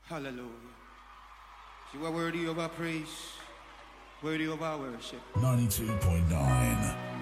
Hallelujah. You are worthy of our praise, worthy of our worship. 92.9